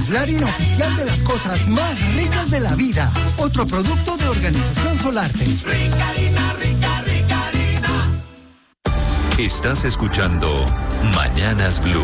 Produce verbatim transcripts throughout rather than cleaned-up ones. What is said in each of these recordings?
la harina oficial de las cosas más ricas de la vida. Otro producto de Organización Solarte. Rica harina, rica, rica harina. Estás escuchando Mañanas Blue.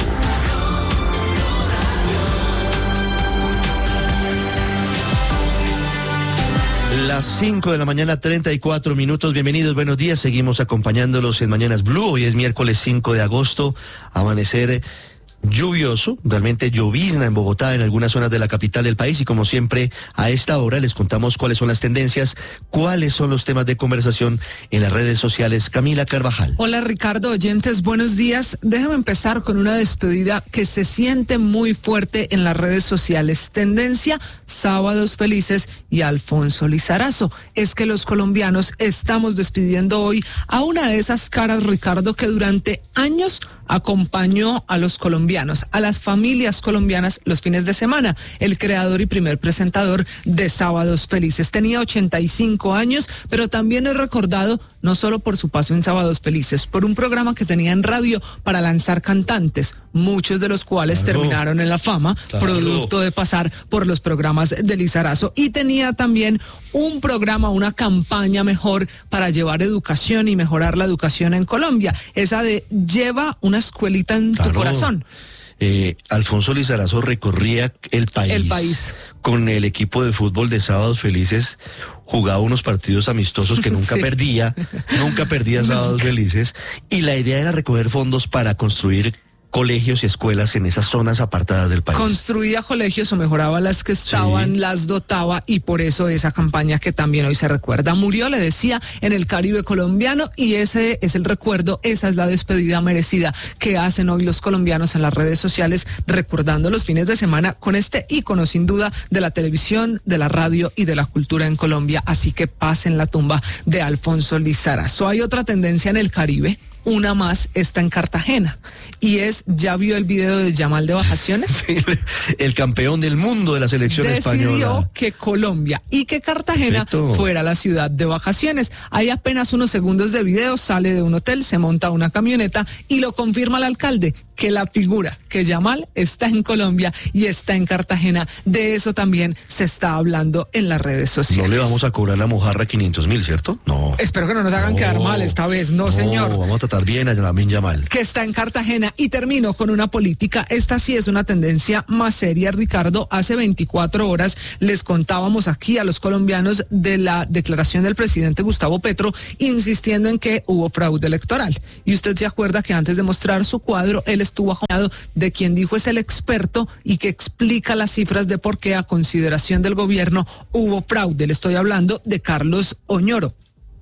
Las cinco de la mañana, treinta y cuatro minutos. Bienvenidos, buenos días. Seguimos acompañándolos en Mañanas Blue. Hoy es miércoles cinco de agosto. Amanecer lluvioso, realmente llovizna en Bogotá, en algunas zonas de la capital del país, y como siempre a esta hora les contamos cuáles son las tendencias, cuáles son los temas de conversación en las redes sociales. Camila Carvajal. Hola Ricardo, oyentes, buenos días. Déjame empezar con una despedida que se siente muy fuerte en las redes sociales. Tendencia, Sábados Felices y Alfonso Lizarazo. Es que los colombianos estamos despidiendo hoy a una de esas caras, Ricardo, que durante años acompañó a los colombianos, a las familias colombianas los fines de semana. El creador y primer presentador de Sábados Felices. Tenía ochenta y cinco años, pero también es recordado no solo por su paso en Sábados Felices, por un programa que tenía en radio para lanzar cantantes, muchos de los cuales claro. terminaron en la fama, claro. producto de pasar por los programas de Lizarazo. Y tenía también un programa, una campaña mejor para llevar educación y mejorar la educación en Colombia, esa de lleva una escuelita en claro. tu corazón. Eh, Alfonso Lizarazo recorría el país, el país con el equipo de fútbol de Sábados Felices, jugaba unos partidos amistosos que nunca sí. perdía, nunca perdía Sábados nunca. Felices, y la idea era recoger fondos para construir colegios y escuelas en esas zonas apartadas del país. Construía colegios o mejoraba las que estaban, sí. las dotaba, y por eso esa campaña que también hoy se recuerda. Murió, le decía, en el Caribe colombiano, y ese es el recuerdo, esa es la despedida merecida que hacen hoy los colombianos en las redes sociales, recordando los fines de semana con este ícono sin duda de la televisión, de la radio y de la cultura en Colombia. Así que pasen la tumba de Alfonso Lizarazo. Hay otra tendencia en el Caribe. Una más está en Cartagena, y es, ¿ya vio el video de Yamal de vacaciones? Sí, el campeón del mundo de la selección Decidió española. Decidió que Colombia y que Cartagena Perfecto. fuera la ciudad de vacaciones. Hay apenas unos segundos de video, sale de un hotel, se monta una camioneta y lo confirma el alcalde, que la figura, que Yamal está en Colombia y está en Cartagena. De eso también se está hablando en las redes sociales. No le vamos a cobrar la mojarra quinientos mil, ¿cierto? No. Espero que no nos hagan no, quedar mal esta vez, no, no señor. Vamos a tratar bien a Lamin Yamal. Que está en Cartagena. Y termino con una política. Esta sí es una tendencia más seria, Ricardo. Hace veinticuatro horas les contábamos aquí a los colombianos de la declaración del presidente Gustavo Petro, insistiendo en que hubo fraude electoral. Y usted se acuerda que antes de mostrar su cuadro, él estuvo acompañado de quien dijo es el experto y que explica las cifras de por qué a consideración del gobierno hubo fraude. Le estoy hablando de Carlos Oñoro.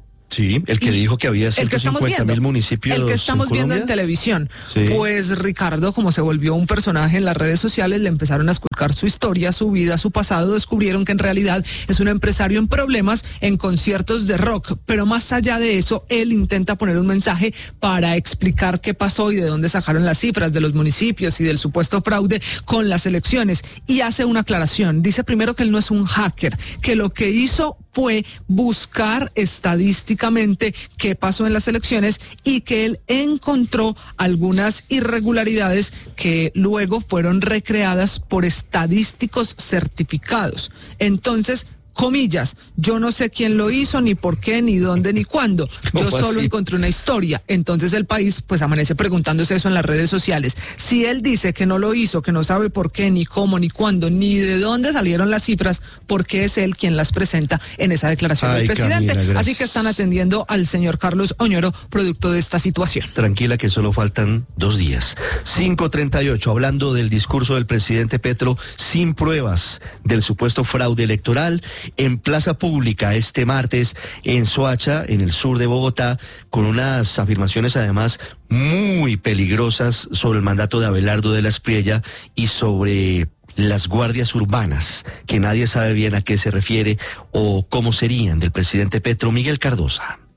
Sí, el que y dijo que había ciento cincuenta mil municipios. El que estamos en viendo en televisión. Sí. Pues Ricardo, como se volvió un personaje en las redes sociales, le empezaron a esculcar su historia, su vida, su pasado. Descubrieron que en realidad es un empresario en problemas en conciertos de rock. Pero más allá de eso, él intenta poner un mensaje para explicar qué pasó y de dónde sacaron las cifras de los municipios y del supuesto fraude con las elecciones. Y hace una aclaración. Dice primero que él no es un hacker, que lo que hizo fue buscar estadísticamente qué pasó en las elecciones y que él encontró algunas irregularidades que luego fueron recreadas por estadísticos certificados. Entonces, comillas, yo no sé quién lo hizo, ni por qué, ni dónde, ni cuándo. Yo solo así? encontré una historia. Entonces el país pues amanece preguntándose eso en las redes sociales. Si él dice que no lo hizo, que no sabe por qué, ni cómo, ni cuándo, ni de dónde salieron las cifras, porque es él quien las presenta en esa declaración Ay, del presidente. Camila, así que están atendiendo al señor Carlos Oñoro, producto de esta situación. Tranquila que solo faltan dos días. cinco treinta y ocho, hablando del discurso del presidente Petro sin pruebas del supuesto fraude electoral en plaza pública este martes en Soacha, en el sur de Bogotá, con unas afirmaciones además muy peligrosas sobre el mandato de Abelardo de la Espriella y sobre las guardias urbanas, que nadie sabe bien a qué se refiere o cómo serían, del presidente Petro. Miguel Cardosa.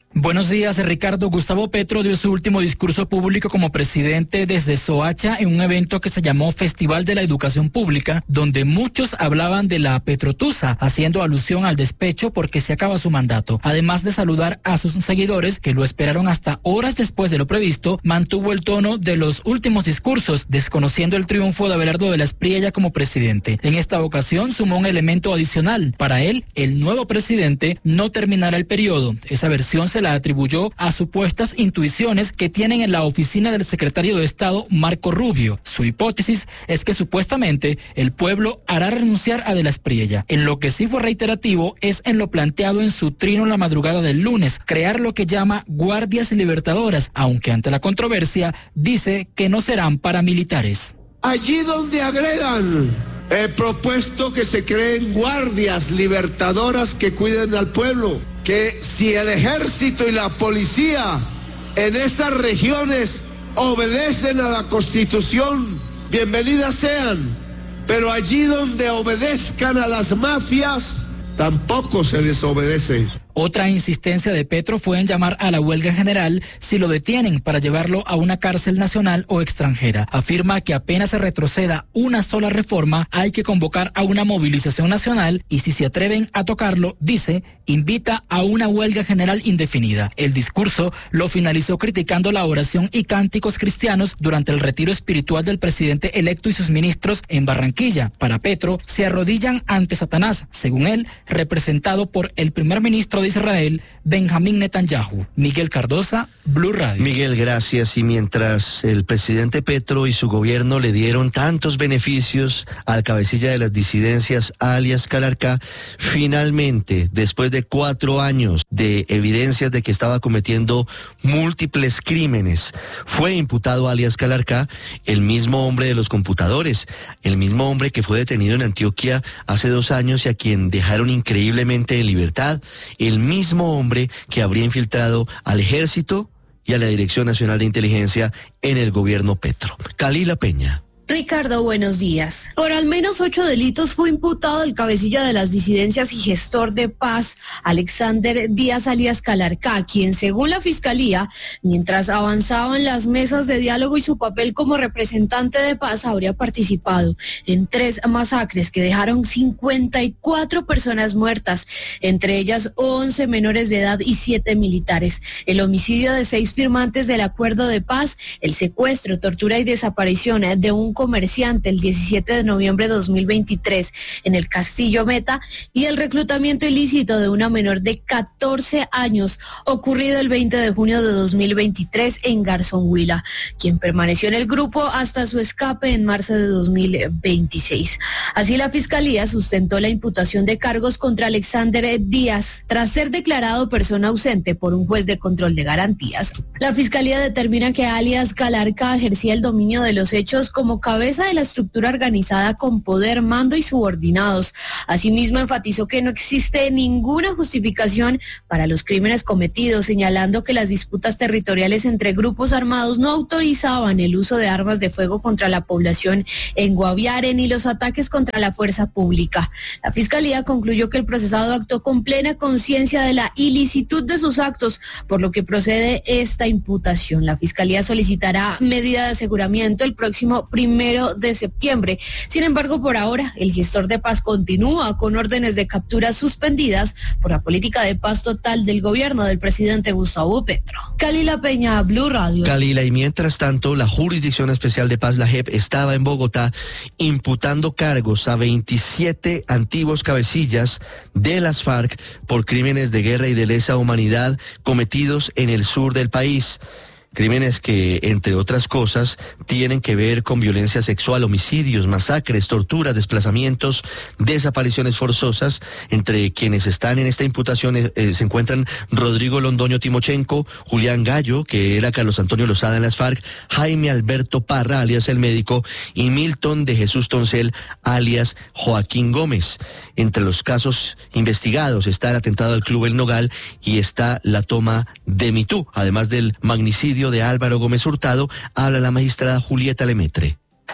Buenos días, Ricardo. Gustavo Petro dio su último discurso público como presidente desde Soacha en un evento que se llamó Festival de la Educación Pública, donde muchos hablaban de la Petrotusa, haciendo alusión al despecho porque se acaba su mandato. Además de saludar a sus seguidores, que lo esperaron hasta horas después de lo previsto, mantuvo el tono de los últimos discursos, desconociendo el triunfo de Abelardo de la Espriella como presidente. En esta ocasión sumó un elemento adicional. Para él, el nuevo presidente no terminará el periodo. Esa versión se la atribuyó a supuestas intuiciones que tienen en la oficina del secretario de Estado, Marco Rubio. Su hipótesis es que supuestamente el pueblo hará renunciar a de la Espriella. En lo que sí fue reiterativo es en lo planteado en su trino la madrugada del lunes, crear lo que llama guardias libertadoras, aunque ante la controversia dice que no serán paramilitares. Allí donde agredan, he propuesto que se creen guardias libertadoras que cuiden al pueblo, que si el ejército y la policía en esas regiones obedecen a la Constitución, bienvenidas sean, pero allí donde obedezcan a las mafias, tampoco se les obedece. Otra insistencia de Petro fue en llamar a la huelga general si lo detienen para llevarlo a una cárcel nacional o extranjera. Afirma que apenas se retroceda una sola reforma, hay que convocar a una movilización nacional y si se atreven a tocarlo, dice, invita a una huelga general indefinida. El discurso lo finalizó criticando la oración y cánticos cristianos durante el retiro espiritual del presidente electo y sus ministros en Barranquilla. Para Petro, se arrodillan ante Satanás, según él, representado por el primer ministro de Israel, Benjamín Netanyahu. Miguel Cardosa, Blue Radio. Miguel, gracias. Y mientras el presidente Petro y su gobierno le dieron tantos beneficios al cabecilla de las disidencias, alias Calarcá, finalmente, después de cuatro años de evidencias de que estaba cometiendo múltiples crímenes, fue imputado alias Calarcá, el mismo hombre de los computadores, el mismo hombre que fue detenido en Antioquia hace dos años y a quien dejaron increíblemente en libertad, el mismo hombre que habría infiltrado al ejército y a la Dirección Nacional de Inteligencia en el gobierno Petro. Kalila Peña. Ricardo, buenos días. Por al menos ocho delitos fue imputado el cabecilla de las disidencias y gestor de paz, Alexander Díaz alias Calarcá, quien según la Fiscalía, mientras avanzaban las mesas de diálogo y su papel como representante de paz, habría participado en tres masacres que dejaron cincuenta y cuatro personas muertas, entre ellas once menores de edad y siete militares, el homicidio de seis firmantes del acuerdo de paz, el secuestro, tortura y desaparición de un comerciante el diecisiete de noviembre de dos mil veintitrés en el Castillo Meta y el reclutamiento ilícito de una menor de catorce años ocurrido el veinte de junio de dos mil veintitrés en Garzón Huila, quien permaneció en el grupo hasta su escape en marzo de dos mil veintiséis. Así la Fiscalía sustentó la imputación de cargos contra Alexander Díaz tras ser declarado persona ausente por un juez de control de garantías. La Fiscalía determina que alias Calarcá ejercía el dominio de los hechos como cabeza de la estructura organizada con poder, mando y subordinados. Asimismo, enfatizó que no existe ninguna justificación para los crímenes cometidos, señalando que las disputas territoriales entre grupos armados no autorizaban el uso de armas de fuego contra la población en Guaviare ni los ataques contra la fuerza pública. La Fiscalía concluyó que el procesado actuó con plena conciencia de la ilicitud de sus actos, por lo que procede esta imputación. La Fiscalía solicitará medida de aseguramiento el próximo primero de septiembre. Sin embargo, por ahora, el gestor de paz continúa con órdenes de captura suspendidas por la política de paz total del gobierno del presidente Gustavo Petro. Kalila Peña, Blue Radio. Kalila, y mientras tanto, la Jurisdicción Especial de Paz, la J E P, estaba en Bogotá imputando cargos a veintisiete antiguos cabecillas de las FARC por crímenes de guerra y de lesa humanidad cometidos en el sur del país. Crímenes que, entre otras cosas, tienen que ver con violencia sexual, homicidios, masacres, torturas, desplazamientos, desapariciones forzosas. Entre quienes están en esta imputación eh, se encuentran Rodrigo Londoño Timochenko, Julián Gallo, que era Carlos Antonio Lozada en las FARC, Jaime Alberto Parra, alias El Médico, y Milton de Jesús Toncel, alias Joaquín Gómez. Entre los casos investigados está el atentado al Club El Nogal y está la toma de Mitú, además del magnicidio de Álvaro Gómez Hurtado. Habla la magistrada Julieta Lemetre.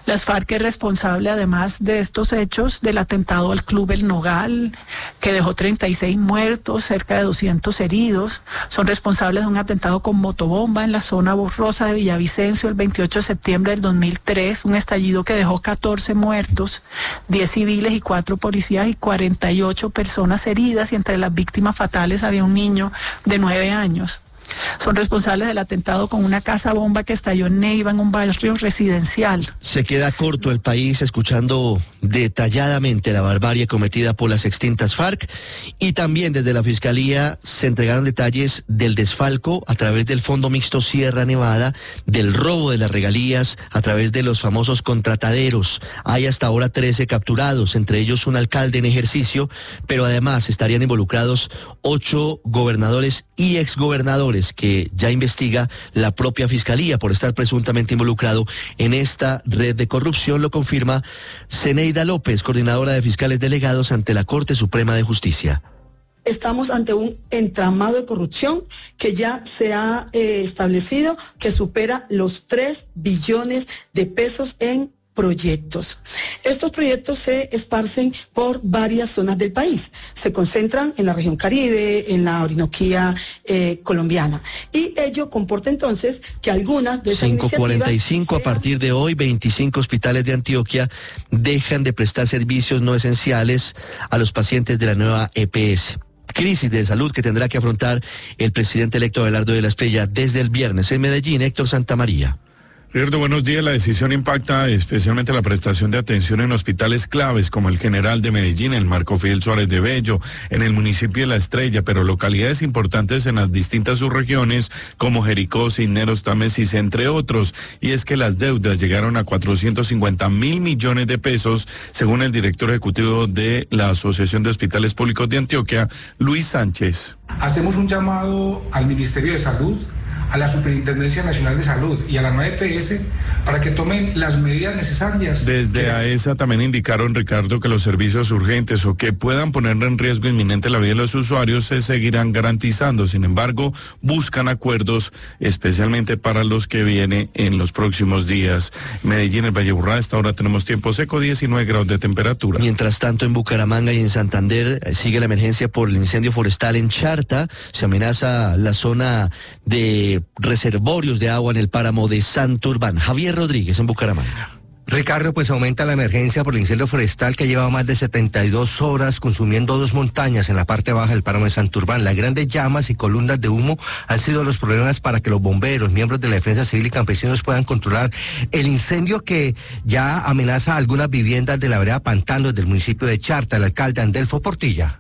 Las FARC es responsable, además de estos hechos, del atentado al Club El Nogal, que dejó treinta y seis muertos, cerca de doscientos heridos. Son responsables de un atentado con motobomba en la zona borrosa de Villavicencio el veintiocho de septiembre del dos mil tres, un estallido que dejó catorce muertos, diez civiles y cuatro policías y cuarenta y ocho personas heridas, y entre las víctimas fatales había un niño de nueve años. Son responsables del atentado con una casa bomba que estalló en Neiva, en un barrio residencial. Se queda corto el país escuchando detalladamente la barbarie cometida por las extintas FARC, y también desde la Fiscalía se entregaron detalles del desfalco a través del Fondo Mixto Sierra Nevada, del robo de las regalías a través de los famosos contrataderos. Hay hasta ahora trece capturados, entre ellos un alcalde en ejercicio, pero además estarían involucrados ocho gobernadores y exgobernadores que ya investiga la propia Fiscalía por estar presuntamente involucrado en esta red de corrupción. Lo confirma Zeneida López, coordinadora de fiscales delegados ante la Corte Suprema de Justicia. Estamos ante un entramado de corrupción que ya se ha eh, establecido que supera los tres billones de pesos en proyectos. Estos proyectos se esparcen por varias zonas del país. Se concentran en la región Caribe, en la Orinoquía eh, colombiana. Y ello comporta entonces que algunas de esas cinco cuarenta y cinco, iniciativas... a partir de hoy, veinticinco hospitales de Antioquia dejan de prestar servicios no esenciales a los pacientes de la nueva E P S. Crisis de salud que tendrá que afrontar el presidente electo Abelardo de la Espriella desde el viernes. En Medellín, Héctor Santamaría. Ricardo, buenos días. La decisión impacta especialmente la prestación de atención en hospitales claves como el General de Medellín, el Marco Fidel Suárez de Bello, en el municipio de La Estrella, pero localidades importantes en las distintas subregiones como Jericó, Cisneros, Támesis, entre otros. Y es que las deudas llegaron a cuatrocientos cincuenta mil millones de pesos, según el director ejecutivo de la Asociación de Hospitales Públicos de Antioquia, Luis Sánchez. Hacemos un llamado al Ministerio de Salud, a la Superintendencia Nacional de Salud y a la nueva E P S para que tomen las medidas necesarias. Desde AESA también indicaron, Ricardo, que los servicios urgentes o que puedan poner en riesgo inminente la vida de los usuarios se seguirán garantizando. Sin embargo, buscan acuerdos especialmente para los que viene en los próximos días. Medellín, el Valle Burrá, a esta hora tenemos tiempo seco, diecinueve grados de temperatura. Mientras tanto, en Bucaramanga y en Santander sigue la emergencia por el incendio forestal en Charta. Se amenaza la zona de reservorios de agua en el páramo de Santurbán. Javier Rodríguez, en Bucaramanga. Ricardo, pues aumenta la emergencia por el incendio forestal que lleva más de setenta y dos horas consumiendo dos montañas en la parte baja del páramo de Santurbán. Las grandes llamas y columnas de humo han sido los problemas para que los bomberos, miembros de la Defensa Civil y campesinos puedan controlar el incendio que ya amenaza algunas viviendas de la vereda Pantano del municipio de Charta. El alcalde Andelfo Portilla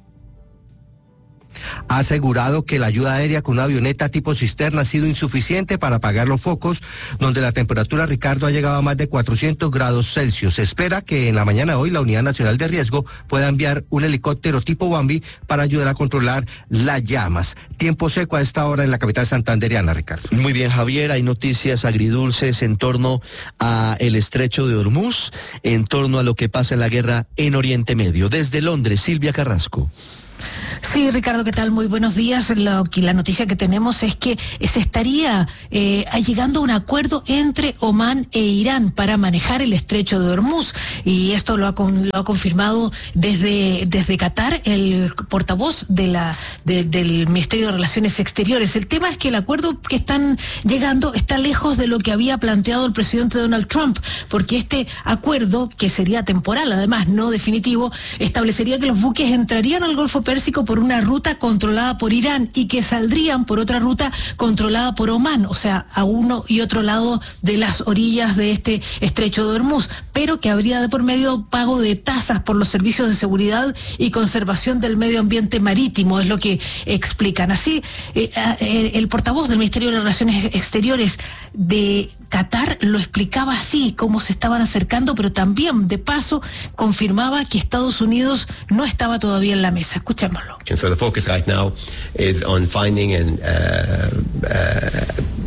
ha asegurado que la ayuda aérea con una avioneta tipo cisterna ha sido insuficiente para apagar los focos, donde la temperatura, Ricardo, ha llegado a más de cuatrocientos grados Celsius. Se espera que en la mañana de hoy la Unidad Nacional de Riesgo pueda enviar un helicóptero tipo Bambi para ayudar a controlar las llamas. Tiempo seco a esta hora en la capital santandereana, Ricardo. Muy bien, Javier, hay noticias agridulces en torno a el estrecho de Hormuz, en torno a lo que pasa en la guerra en Oriente Medio. Desde Londres, Silvia Carrasco. Sí, Ricardo, ¿qué tal? Muy buenos días. Lo que, la noticia que tenemos es que se estaría eh, llegando a un acuerdo entre Omán e Irán para manejar el estrecho de Hormuz, y esto lo ha, con, lo ha confirmado desde, desde Qatar el portavoz de la, de, del Ministerio de Relaciones Exteriores. El tema es que el acuerdo que están llegando está lejos de lo que había planteado el presidente Donald Trump, porque este acuerdo, que sería temporal, además no definitivo, establecería que los buques entrarían al Golfo Pérsico por una ruta controlada por Irán y que saldrían por otra ruta controlada por Omán, o sea, a uno y otro lado de las orillas de este estrecho de Hormuz, pero que habría de por medio pago de tasas por los servicios de seguridad y conservación del medio ambiente marítimo, es lo que explican. Así, eh, eh, el portavoz del Ministerio de Relaciones Exteriores de Qatar lo explicaba así, cómo se estaban acercando, pero también, de paso, confirmaba que Estados Unidos no estaba todavía en la mesa. Escuchémoslo. So the focus right now is on finding an, uh, uh,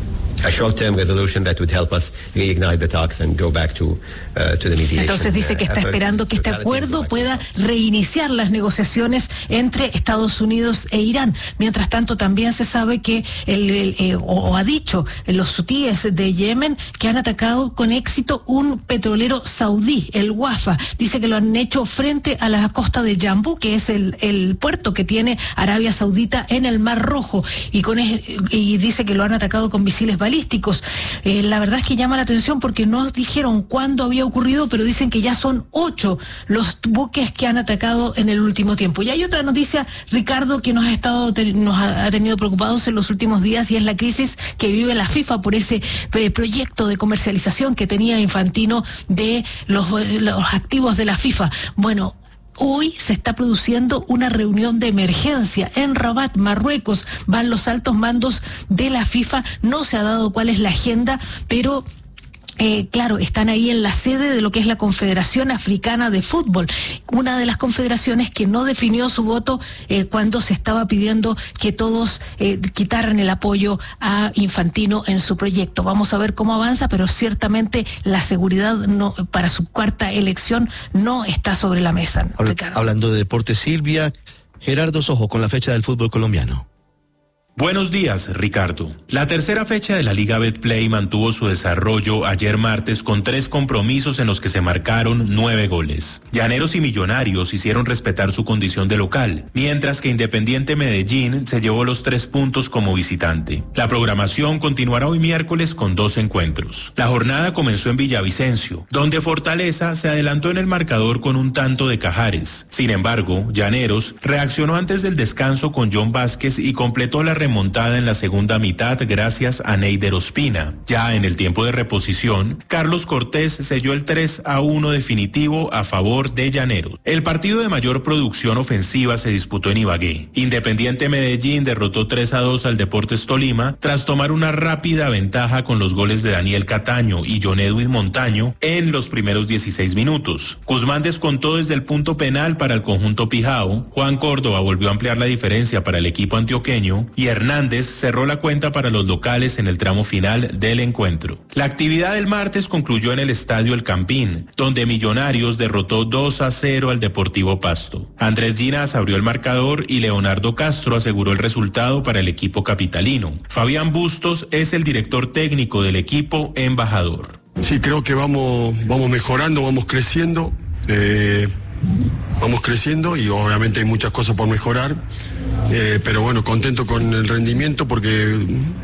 a short-term resolution that would help us reignite the talks and go back to, uh, to the mediation. Entonces dice que está esperando que este acuerdo pueda reiniciar las negociaciones entre Estados Unidos e Irán. Mientras tanto, también se sabe que el, el, eh, o, o ha dicho los hutíes de Yemen que han atacado con éxito un petrolero saudí, el Wafa. Dice que lo han hecho frente a la costa de Yambú, que es el, el puerto que tiene Arabia Saudita en el Mar Rojo, y con y dice que lo han atacado con misiles balísticos. Eh, la verdad es que llama la atención porque no dijeron cuándo había ocurrido, pero dicen que ya son ocho los buques que han atacado en el último tiempo. Y hay otra noticia, Ricardo, que nos ha estado nos ha tenido preocupados en los últimos días, y es la crisis que vive la FIFA por ese eh, proyecto de comercialización que tenía Infantino de los, los activos de la FIFA. Bueno, hoy se está produciendo una reunión de emergencia en Rabat, Marruecos. Van los altos mandos de la FIFA. No se ha dado cuál es la agenda, pero Eh, claro, están ahí en la sede de lo que es la Confederación Africana de Fútbol, una de las confederaciones que no definió su voto eh, cuando se estaba pidiendo que todos eh, quitaran el apoyo a Infantino en su proyecto. Vamos a ver cómo avanza, pero ciertamente la seguridad no, para su cuarta elección no está sobre la mesa. Habla, hablando de deporte, Silvia, Gerardo Sojo con la fecha del fútbol colombiano. Buenos días, Ricardo. La tercera fecha de la Liga Betplay mantuvo su desarrollo ayer martes con tres compromisos en los que se marcaron nueve goles. Llaneros y Millonarios hicieron respetar su condición de local, mientras que Independiente Medellín se llevó los tres puntos como visitante. La programación continuará hoy miércoles con dos encuentros. La jornada comenzó en Villavicencio, donde Fortaleza se adelantó en el marcador con un tanto de Cajares. Sin embargo, Llaneros reaccionó antes del descanso con John Vázquez y completó la remontada en la segunda mitad gracias a Neider Ospina. Ya en el tiempo de reposición, Carlos Cortés selló el tres a uno definitivo a favor de Llaneros. El partido de mayor producción ofensiva se disputó en Ibagué. Independiente Medellín derrotó tres a dos al Deportes Tolima tras tomar una rápida ventaja con los goles de Daniel Cataño y John Edwin Montaño en los primeros dieciséis minutos. Guzmán descontó desde el punto penal para el conjunto Pijao. Juan Córdoba volvió a ampliar la diferencia para el equipo antioqueño y Hernández cerró la cuenta para los locales en el tramo final del encuentro. La actividad del martes concluyó en el Estadio El Campín, donde Millonarios derrotó dos a cero al Deportivo Pasto. Andrés Ginás abrió el marcador y Leonardo Castro aseguró el resultado para el equipo capitalino. Fabián Bustos es el director técnico del equipo embajador. Sí, creo que vamos, vamos mejorando, vamos creciendo. Eh... Vamos creciendo y obviamente hay muchas cosas por mejorar, eh, pero bueno, contento con el rendimiento porque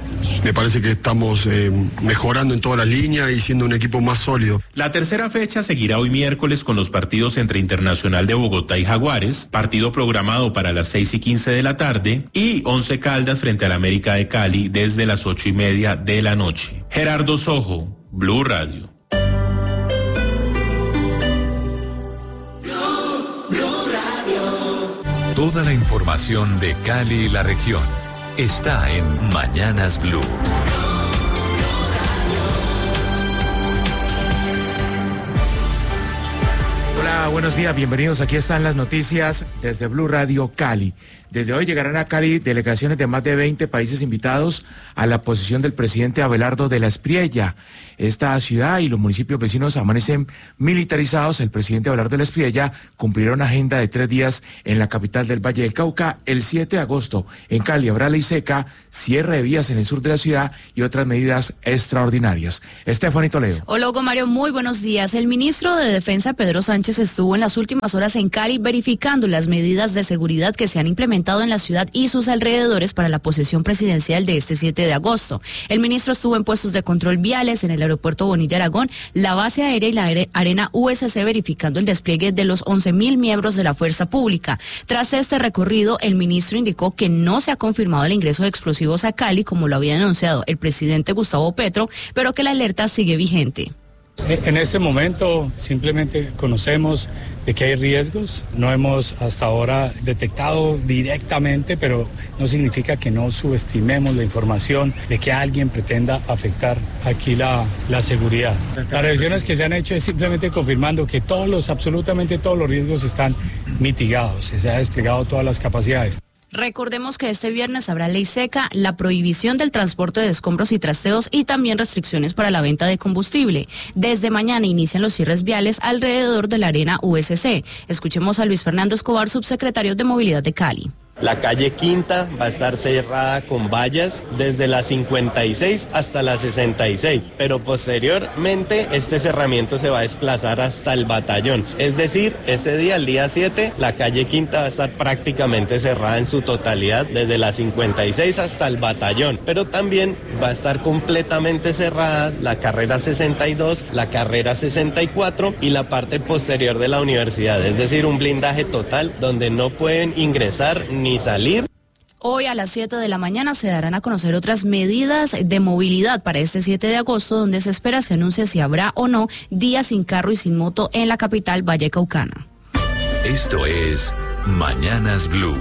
me parece que estamos eh, mejorando en todas las líneas y siendo un equipo más sólido. La tercera fecha seguirá hoy miércoles con los partidos entre Internacional de Bogotá y Jaguares, partido programado para las seis y quince de la tarde, y Once Caldas frente al América de Cali desde las ocho y media de la noche. Gerardo Sojo, Blue Radio. Toda la información de Cali y la región está en Mañanas Blue. Hola, buenos días, bienvenidos. Aquí están las noticias desde Blue Radio Cali. Desde hoy llegarán a Cali delegaciones de más de veinte países invitados a la posesión del presidente Abelardo de la Espriella. Esta ciudad y los municipios vecinos amanecen militarizados. El presidente Abelardo de la Espriella cumplirá una agenda de tres días en la capital del Valle del Cauca. El siete de agosto en Cali habrá ley seca, cierre de vías en el sur de la ciudad y otras medidas extraordinarias. Estefanía Toledo. Hola, Hugo Mario, muy buenos días. El ministro de Defensa, Pedro Sánchez, estuvo en las últimas horas en Cali verificando las medidas de seguridad que se han implementado en la ciudad y sus alrededores para la posesión presidencial de este siete de agosto. El ministro estuvo en puestos de control viales en el aeropuerto Bonilla Aragón, la base aérea y la arena U S C verificando el despliegue de los once mil miembros de la fuerza pública. Tras este recorrido, el ministro indicó que no se ha confirmado el ingreso de explosivos a Cali como lo había anunciado el presidente Gustavo Petro, pero que la alerta sigue vigente. En este momento simplemente conocemos de que hay riesgos, no hemos hasta ahora detectado directamente, pero no significa que no subestimemos la información de que alguien pretenda afectar aquí la, la seguridad. Las revisiones que se han hecho es simplemente confirmando que todos los, absolutamente todos los riesgos están mitigados, se han desplegado todas las capacidades. Recordemos que este viernes habrá ley seca, la prohibición del transporte de escombros y trasteos y también restricciones para la venta de combustible. Desde mañana inician los cierres viales alrededor de la arena U S C. Escuchemos a Luis Fernando Escobar, subsecretario de Movilidad de Cali. La calle Quinta va a estar cerrada con vallas desde la cincuenta y seis hasta la sesenta y seis, pero posteriormente este cerramiento se va a desplazar hasta el Batallón. Es decir, ese día, el día siete, la calle Quinta va a estar prácticamente cerrada en su totalidad desde la cincuenta y seis hasta el Batallón, pero también va a estar completamente cerrada la carrera sesenta y dos, la carrera sesenta y cuatro y la parte posterior de la universidad, es decir, un blindaje total donde no pueden ingresar ni salir. Hoy a las siete de la mañana se darán a conocer otras medidas de movilidad para este siete de agosto, donde se espera se anuncie si habrá o no días sin carro y sin moto en la capital vallecaucana. Esto es Mañanas Blue.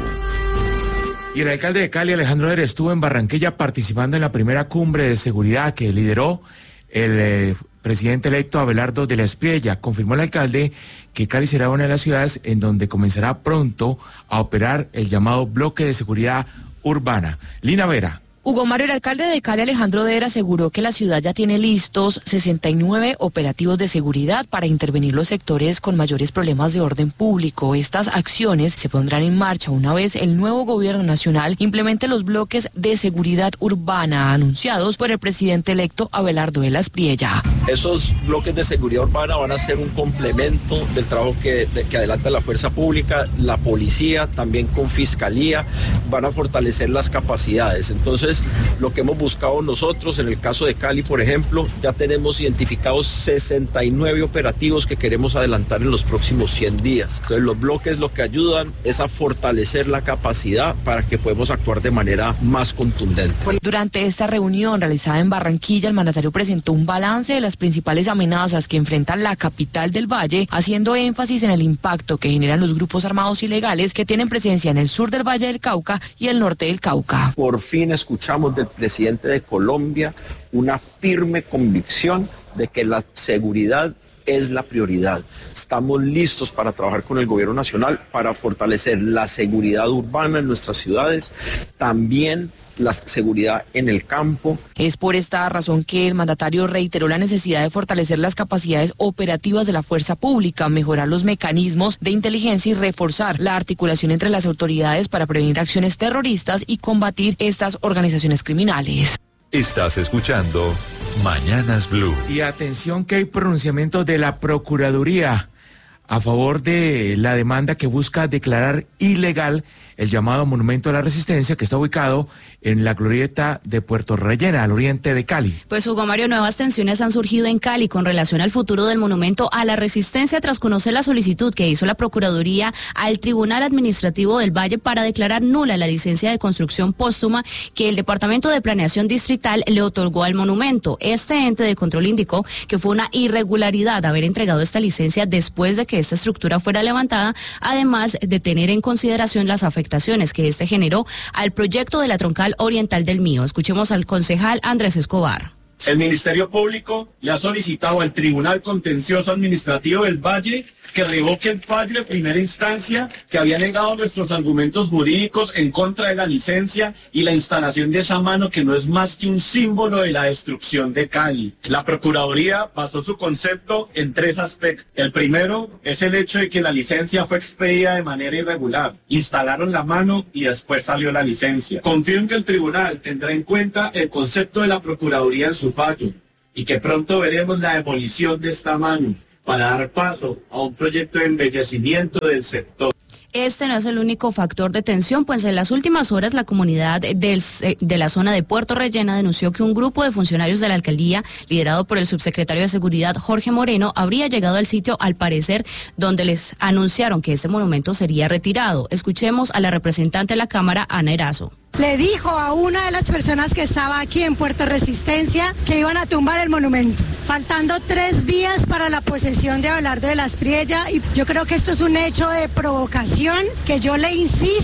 Y el alcalde de Cali, Alejandro Heredia, estuvo en Barranquilla participando en la primera cumbre de seguridad que lideró el eh, presidente electo Abelardo de la Espriella. Confirmó el alcalde que Cali será una de las ciudades en donde comenzará pronto a operar el llamado bloque de seguridad urbana. Lina Vera. Hugo Mario, el alcalde de Cali, Alejandro Dera, aseguró que la ciudad ya tiene listos sesenta y nueve operativos de seguridad para intervenir los sectores con mayores problemas de orden público. Estas acciones se pondrán en marcha una vez el nuevo gobierno nacional implemente los bloques de seguridad urbana anunciados por el presidente electo Abelardo de la Espriella. Esos bloques de seguridad urbana van a ser un complemento del trabajo que, de, que adelanta la fuerza pública, la policía, también con fiscalía, van a fortalecer las capacidades. Entonces, lo que hemos buscado nosotros, en el caso de Cali, por ejemplo, ya tenemos identificados sesenta y nueve operativos que queremos adelantar en los próximos cien días. Entonces, los bloques lo que ayudan es a fortalecer la capacidad para que podamos actuar de manera más contundente. Durante esta reunión realizada en Barranquilla, el mandatario presentó un balance de las principales amenazas que enfrentan la capital del Valle, haciendo énfasis en el impacto que generan los grupos armados ilegales que tienen presencia en el sur del Valle del Cauca y el norte del Cauca. Por fin escuchamos del presidente de Colombia una firme convicción de que la seguridad es la prioridad. Estamos listos para trabajar con el gobierno nacional para fortalecer la seguridad urbana en nuestras ciudades, también la seguridad en el campo. Es por esta razón que el mandatario reiteró la necesidad de fortalecer las capacidades operativas de la fuerza pública, mejorar los mecanismos de inteligencia y reforzar la articulación entre las autoridades para prevenir acciones terroristas y combatir estas organizaciones criminales. Estás escuchando Mañanas Blue. Y atención que hay pronunciamiento de la Procuraduría a favor de la demanda que busca declarar ilegal el llamado Monumento a la Resistencia, que está ubicado en la glorieta de Puerto Rellena, al oriente de Cali. Pues Hugo Mario, nuevas tensiones han surgido en Cali con relación al futuro del Monumento a la Resistencia tras conocer la solicitud que hizo la Procuraduría al Tribunal Administrativo del Valle para declarar nula la licencia de construcción póstuma que el Departamento de Planeación Distrital le otorgó al monumento. Este ente de control indicó que fue una irregularidad haber entregado esta licencia después de que esta estructura fuera levantada, además de tener en consideración las afectaciones que este generó al proyecto de la troncal oriental del Mío. Escuchemos al concejal Andrés Escobar. El Ministerio Público le ha solicitado al Tribunal Contencioso Administrativo del Valle que revoque el fallo de primera instancia que había negado nuestros argumentos jurídicos en contra de la licencia y la instalación de esa mano que no es más que un símbolo de la destrucción de Cali. La Procuraduría basó su concepto en tres aspectos. El primero es el hecho de que la licencia fue expedida de manera irregular. Instalaron la mano y después salió la licencia. Confío en que el tribunal tendrá en cuenta el concepto de la Procuraduría en su fallo y que pronto veremos la demolición de esta mano para dar paso a un proyecto de embellecimiento del sector. Este no es el único factor de tensión, pues en las últimas horas la comunidad del, de la zona de Puerto Rellena denunció que un grupo de funcionarios de la alcaldía, liderado por el subsecretario de Seguridad Jorge Moreno, habría llegado al sitio, al parecer, donde les anunciaron que este monumento sería retirado. Escuchemos a la representante de la Cámara, Ana Erazo. Le dijo a una de las personas que estaba aquí en Puerto Resistencia que iban a tumbar el monumento, faltando tres días para la posesión de Abelardo de la Espriella, y yo creo que esto es un hecho de provocación que yo le insisto